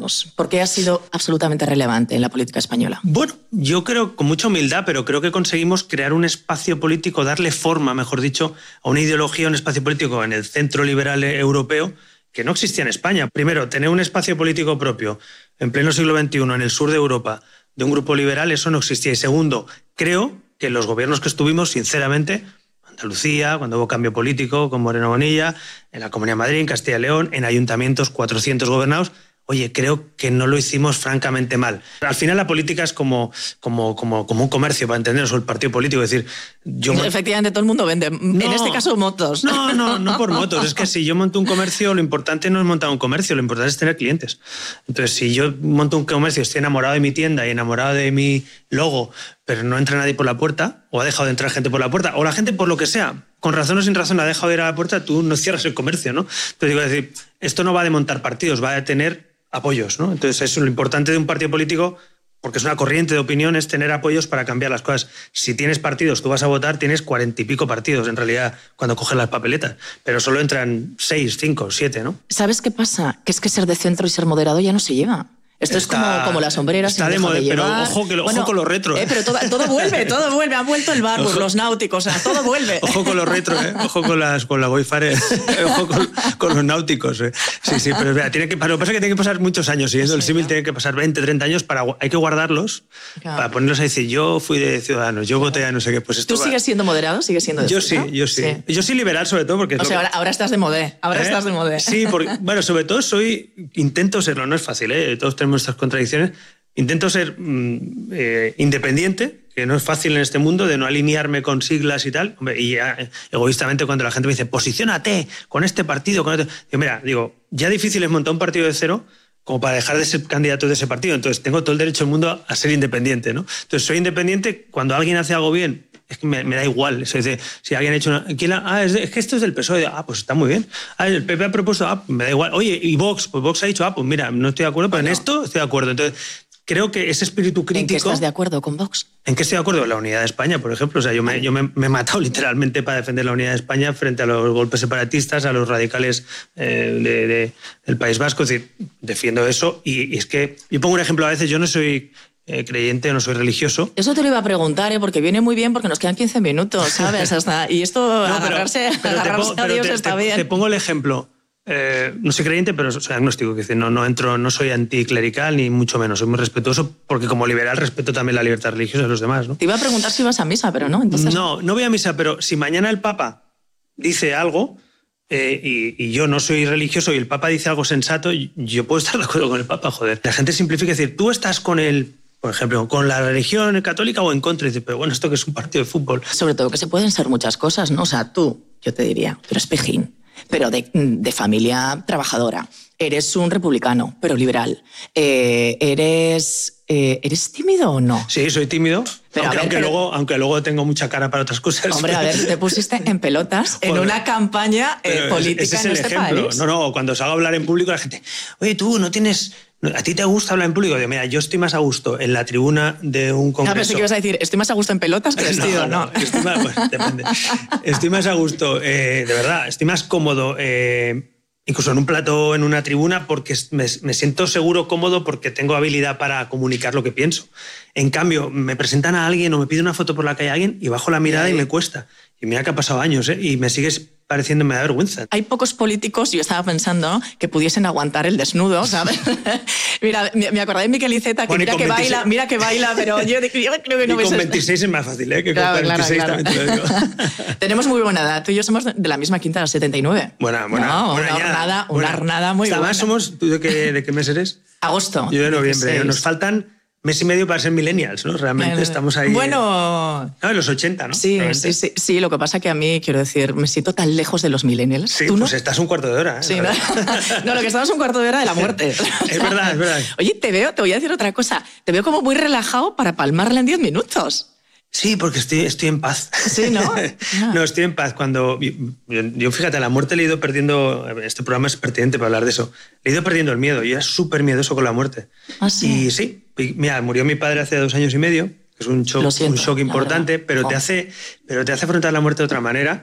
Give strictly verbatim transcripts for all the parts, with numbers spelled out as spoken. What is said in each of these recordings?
Podemos? ¿Por qué ha sido absolutamente relevante en la política española? Bueno, yo creo, con mucha humildad, pero creo que conseguimos crear un espacio político, darle forma, mejor dicho, a una ideología, un espacio político en el centro liberal europeo que no existía en España. Primero, tener un espacio político propio en pleno siglo veintiuno en el sur de Europa de un grupo liberal, eso no existía. Y segundo, creo que los gobiernos que estuvimos, sinceramente, Andalucía, cuando hubo cambio político con Moreno Bonilla, en la Comunidad de Madrid, en Castilla y León, en ayuntamientos, cuatrocientos gobernados, oye, creo que no lo hicimos francamente mal. Al final la política es como, como, como, como un comercio, para entendernos, o el partido político. Es decir, yo... Efectivamente, todo el mundo vende. No, en este caso, motos. No, no, no por motos. Es que si yo monto un comercio, lo importante no es montar un comercio, lo importante es tener clientes. Entonces, si yo monto un comercio, estoy enamorado de mi tienda y enamorado de mi logo, pero no entra nadie por la puerta, o ha dejado de entrar gente por la puerta, o la gente por lo que sea, con razón o sin razón, ha dejado de ir a la puerta, tú no cierras el comercio, ¿no? Entonces, digo, es decir, esto no va de montar partidos, va de tener apoyos, ¿no? Entonces, eso es lo importante de un partido político, porque es una corriente de opinión, es tener apoyos para cambiar las cosas. Si tienes partidos, tú vas a votar, tienes cuarenta y pico partidos, en realidad, cuando coges las papeletas, pero solo entran seis, cinco, siete, ¿no? ¿Sabes qué pasa? Que es que ser de centro y ser moderado ya no se lleva. Esto está, es como, como las sombreras. Está de moda, pero ojo, que, bueno, ojo con los retro. ¿eh? Eh, pero todo, todo vuelve, todo vuelve. Han vuelto el Barbus, los náuticos, o sea, todo vuelve. Ojo con los retro, ¿eh? Ojo con, las, con la Wayfarer, ojo con, con los náuticos. ¿eh? Sí, sí, pero mira, tiene que, lo que pasa es que tiene que pasar muchos años. Siguiendo sí, el símil, ¿no? Tiene que pasar veinte, treinta años. Para, hay que guardarlos, claro, para ponerlos a decir, yo fui de Ciudadanos, yo voté a no sé qué. Pues esto ¿Tú va... sigues siendo moderado? ¿Sigues siendo de Yo centro? sí, yo sí, sí. Yo sí liberal, sobre todo, porque... O sea, ahora, ahora estás de modé, ahora ¿Eh? estás de modé. Sí, porque, bueno, sobre todo soy... Intento serlo, no es fácil, ¿eh? Todos tenemos nuestras contradicciones. Intento ser mm, eh, independiente, que no es fácil en este mundo, de no alinearme con siglas y tal. Y ya, eh, egoístamente, cuando la gente me dice, posiciónate con este partido, con este... Digo, mira, digo, ya difícil es montar un partido de cero como para dejar de ser candidato de ese partido. Entonces, tengo todo el derecho del mundo a ser independiente, ¿no? Entonces, soy independiente cuando alguien hace algo bien. Es que me, me da igual. Es decir, si alguien ha hecho una... ¿quién la, ah, es, de, es que esto es del P S O E. Ah, pues está muy bien. Ah, el P P ha propuesto... Ah, me da igual. Oye, y Vox. Pues Vox ha dicho, ah, pues mira, no estoy de acuerdo, pero bueno, en esto estoy de acuerdo. Entonces... Creo que ese espíritu crítico... ¿En qué estás de acuerdo con Vox? ¿En qué estoy de acuerdo? La unidad de España, por ejemplo. O sea, yo me, yo me, me he matado literalmente para defender la unidad de España frente a los golpes separatistas, a los radicales eh, de, de, del País Vasco. Es decir, defiendo eso. Y, y es que yo pongo un ejemplo a veces. Yo no soy eh, creyente, no soy religioso. Eso te lo iba a preguntar, ¿eh? Porque viene muy bien porque nos quedan quince minutos, ¿sabes? Hasta, y esto, no, pero, agarrarse, pero agarrarse te, a Dios te, está te, bien. Te pongo el ejemplo. Eh, no soy creyente, pero soy agnóstico, que no, no, entro, no soy anticlerical ni mucho menos, soy muy respetuoso porque como liberal respeto también la libertad religiosa de los demás, ¿no? Te iba a preguntar si ibas a misa, pero no. Entonces... No, no voy a misa, pero si mañana el Papa dice algo eh, y, y yo no soy religioso y el Papa dice algo sensato, yo puedo estar de acuerdo con el Papa, joder. La gente simplifica, es decir, tú estás con el... Por ejemplo, con la religión católica o en contra. Y dice, pero bueno, esto que es un partido de fútbol. Sobre todo que se pueden ser muchas cosas, ¿no? O sea, tú, yo te diría, tú eres pejín, pero de, de familia trabajadora. Eres un republicano, pero liberal. Eh, eres, eh, ¿Eres tímido o no? Sí, soy tímido. Pero aunque, ver, aunque, pero... luego, aunque luego tengo mucha cara para otras cosas. Hombre, a ver, te pusiste en pelotas en una campaña eh, política ese es en el este ejemplo. país. No, no, cuando salgo a hablar en público la gente, oye, tú no tienes... ¿A ti te gusta hablar en público? Digo, mira, yo estoy más a gusto en la tribuna de un congreso... Ah, pensé que ibas a decir, estoy más a gusto en pelotas que vestido, ¿no? no, no. Estoy, más, bueno, depende. Estoy más a gusto, eh, de verdad, estoy más cómodo... Eh, incluso en un plató, en una tribuna, porque me, me siento seguro, cómodo, porque tengo habilidad para comunicar lo que pienso. En cambio, me presentan a alguien o me pide una foto por la calle a alguien y bajo la mirada y me cuesta. Y mira que ha pasado años, ¿eh? Y me sigues pareciendo, me da vergüenza. Hay pocos políticos, yo estaba pensando, que pudiesen aguantar el desnudo, ¿sabes? Mira, me acordé de Miquel Iceta, que bueno, mira que veintiséis... baila, mira que baila, pero yo, yo creo que no y ves... con veintiséis es más fácil, ¿eh? Que claro, con cuarenta y seis claro, claro. también te lo digo. Tenemos muy buena edad. Tú y yo somos de la misma quinta, setenta y nueve. Buena, buena. No, buena una hornada, una hornada muy buena. Además, somos... ¿Tú de qué, de qué mes eres? Agosto. Yo de noviembre. veintiséis. Nos faltan... mes y medio para ser millennials, ¿no? Realmente eh, estamos ahí... Bueno... No, en los ochenta, ¿no? Sí, sí, sí, sí. Lo que pasa que a mí, quiero decir, me siento tan lejos de los millennials. Sí, ¿Tú pues no? estás un cuarto de hora, ¿eh? Sí, ¿no? No, lo que estamos es un cuarto de hora de la muerte. Es verdad, es verdad. Oye, te veo, te voy a decir otra cosa. Te veo como muy relajado para palmarla en diez minutos. Sí, porque estoy, estoy en paz. Sí, ¿no? Ah. No, estoy en paz. Cuando yo, yo, fíjate, la muerte le he ido perdiendo... Este programa es pertinente para hablar de eso. Le he ido perdiendo el miedo. Yo era súper miedoso con la muerte. ¿Ah, sí? Y sí, mira, murió mi padre hace dos años y medio, que es un shock, siento, un shock importante, pero, oh. te hace, pero te hace afrontar la muerte de otra manera.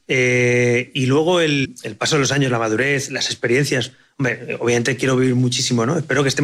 Eh, y luego el, el paso de los años, la madurez, las experiencias... Hombre, obviamente quiero vivir muchísimo, ¿no? Espero que esté